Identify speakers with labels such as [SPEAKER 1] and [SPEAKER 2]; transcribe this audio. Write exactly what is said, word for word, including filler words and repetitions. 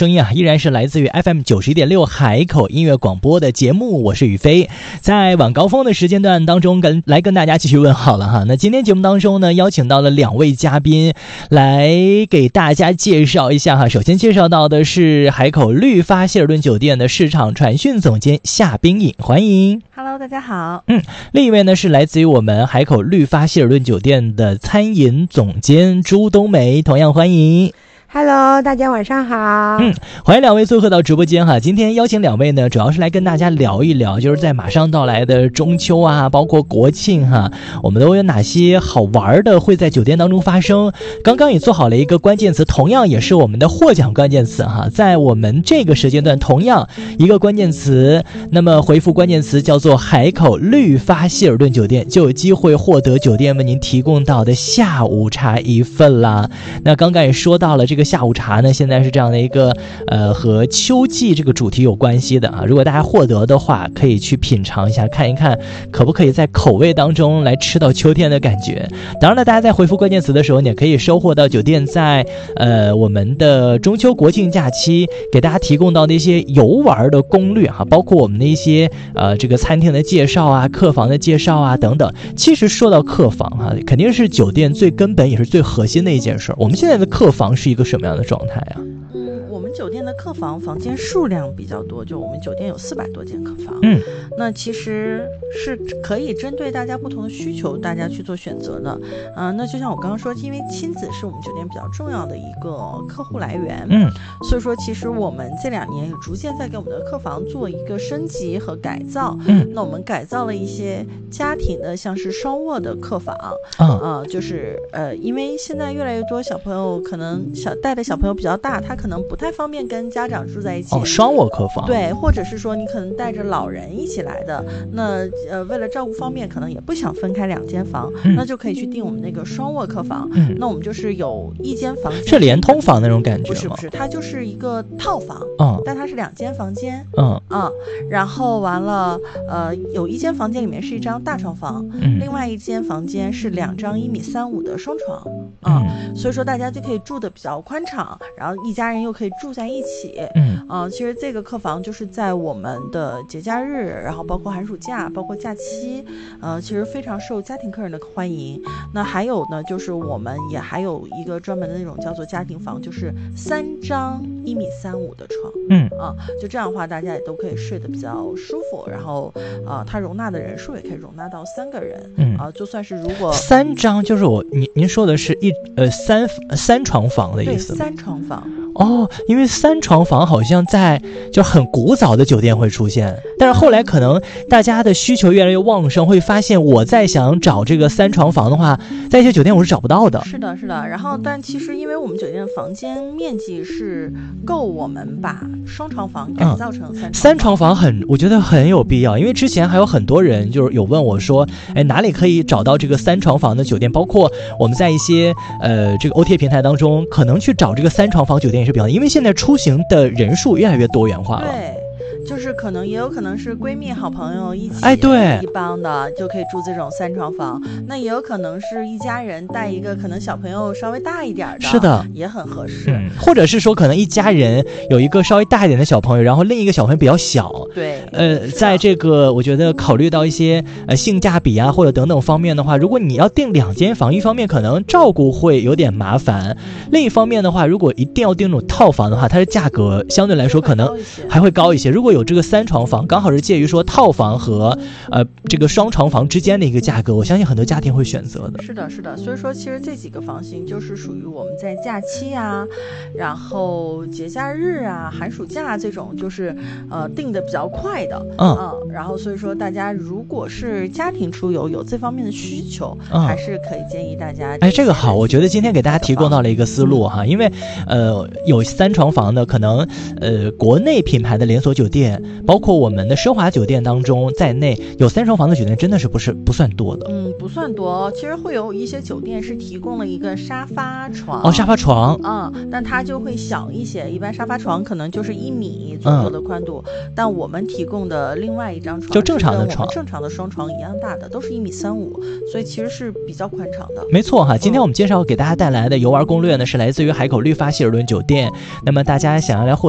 [SPEAKER 1] 声音啊，依然是来自于 F M 九十一点六海口音乐广播的节目，我是宇飞。在晚高峰的时间段当中，跟来跟大家继续问好了哈。那今天节目当中呢，邀请到了两位嘉宾来给大家介绍一下哈。首先介绍到的是海口绿发希尔顿酒店的市场传讯总监夏冰颖，欢迎。
[SPEAKER 2] Hello， 大家好。
[SPEAKER 1] 嗯，另一位呢是来自于我们海口绿发希尔顿酒店的餐饮总监朱冬梅，同样欢迎。
[SPEAKER 3] Hello， 大家晚上好。
[SPEAKER 1] 嗯，欢迎两位做客到直播间哈。今天邀请两位呢，主要是来跟大家聊一聊，就是在马上到来的中秋啊，包括国庆哈，我们都有哪些好玩的会在酒店当中发生。刚刚也做好了一个关键词，同样也是我们的获奖关键词哈。在我们这个时间段，同样一个关键词，那么回复关键词叫做海口绿发希尔顿酒店，就有机会获得酒店为您提供到的下午茶一份啦。那刚刚也说到了这个。下午茶呢，现在是这样的一个呃和秋季这个主题有关系的啊。如果大家获得的话，可以去品尝一下，看一看可不可以在口味当中来吃到秋天的感觉。当然了，大家在回复关键词的时候，你也可以收获到酒店在呃我们的中秋国庆假期给大家提供到的一些游玩的攻略哈、啊，包括我们的一些呃这个餐厅的介绍啊、客房的介绍啊等等。其实说到客房哈、啊，肯定是酒店最根本也是最核心的一件事。我们现在的客房是一个什么样的状态啊？
[SPEAKER 2] 嗯，我们酒店的客房房间数量比较多，就我们酒店有四百多间客房。
[SPEAKER 1] 嗯，
[SPEAKER 2] 那其实是可以针对大家不同的需求，大家去做选择的。啊、呃，那就像我刚刚说，因为亲子是我们酒店比较重要的一个客户来源。
[SPEAKER 1] 嗯，
[SPEAKER 2] 所以说其实我们这两年也逐渐在给我们的客房做一个升级和改造。
[SPEAKER 1] 嗯，
[SPEAKER 2] 那我们改造了一些家庭的，像是双卧的客房。啊、
[SPEAKER 1] 嗯
[SPEAKER 2] 呃，就是呃，因为现在越来越多小朋友可能小带的小朋友比较大，他可能不太方便跟家长住在一起。
[SPEAKER 1] 哦，双卧客房。
[SPEAKER 2] 对，或者是说你可能带着老人一起来的，那呃为了照顾方便，可能也不想分开两间房、嗯，那就可以去订我们那个双卧客房。嗯，那我们就是有一间房间，
[SPEAKER 1] 是连通房那种感觉吗？
[SPEAKER 2] 不是不是，它就是一个套房。
[SPEAKER 1] 嗯，
[SPEAKER 2] 但它是两间房间。
[SPEAKER 1] 嗯
[SPEAKER 2] 嗯，然后完了，呃，有一间房间里面是一张大床房，嗯，另外一间房间是两张一米三五的双床。啊、嗯，所以说大家就可以住的比较宽敞，然后一家人又可以住在一起。嗯，啊、呃，其实这个客房就是在我们的节假日，然后包括寒暑假，包括假期，呃，其实非常受家庭客人的欢迎。那还有呢，就是我们也还有一个专门的那种叫做家庭房，就是三张一米三五的床。嗯，啊，就这样的话，大家也都可以睡得比较舒服，然后啊、呃，它容纳的人数也可以容纳到三个人。嗯，啊，就算是如果
[SPEAKER 1] 三张，就是我您您说的是一呃三三床房的意思吗？
[SPEAKER 2] 对，三床房。
[SPEAKER 1] 哦，因为三床房好像在就很古早的酒店会出现，但是后来可能大家的需求越来越旺盛，会发现我在想找这个三床房的话，在一些酒店我是找不到的。
[SPEAKER 2] 是的，是的。然后，但其实因为我们酒店的房间面积是够我们把双床房改造成三床房、嗯、
[SPEAKER 1] 三床房很，我觉得很有必要，因为之前还有很多人就是有问我说，哎，哪里可以找到这个三床房的酒店？包括我们在一些呃这个 O T A 平台当中，可能去找这个三床房酒店也是比较，因为现在出行的人数越来越多元化了。
[SPEAKER 2] 对。就是可能也有可能是闺蜜好朋友一起，
[SPEAKER 1] 哎，对，
[SPEAKER 2] 一帮的就可以住这种三床房。那也有可能是一家人带一个可能小朋友稍微大一点的，
[SPEAKER 1] 是的，
[SPEAKER 2] 也很合适。
[SPEAKER 1] 嗯，或者是说可能一家人有一个稍微大一点的小朋友，然后另一个小朋友比较小。
[SPEAKER 2] 对，
[SPEAKER 1] 呃，在这个我觉得考虑到一些呃性价比啊或者等等方面的话，如果你要订两间房，一方面可能照顾会有点麻烦，另一方面的话，如果一定要订那种套房的话，它的价格相对来说可能还会高一些。如果有这个三床房，刚好是介于说套房和呃这个双床房之间的一个价格，我相信很多家庭会选择的。
[SPEAKER 2] 是的，是的。所以说，其实这几个房型就是属于我们在假期啊，然后节假日啊、寒暑假这种，就是呃定的比较快的。嗯嗯。然后所以说，大家如果是家庭出游有这方面的需求，嗯、还是可以建议大家。
[SPEAKER 1] 哎，这个好，我觉得今天给大家提供到了一个思路哈，因为呃有三床房的，可能呃国内品牌的连锁酒店，包括我们的奢华酒店当中在内，有三床房的酒店真的是不是不算多的。
[SPEAKER 2] 嗯，不算多。其实会有一些酒店是提供了一个沙发床。
[SPEAKER 1] 哦，沙发床。
[SPEAKER 2] 嗯，但它就会小一些，一般沙发床可能就是一米左右的宽度，嗯、但我们提供的另外一张床
[SPEAKER 1] 就正常的床，
[SPEAKER 2] 正常的双床一样大的，都是一米三五，所以其实是比较宽敞的。
[SPEAKER 1] 没错哈，今天我们介绍给大家带来的游玩攻略呢，是来自于海口绿发希尔顿酒店。那么大家想要来获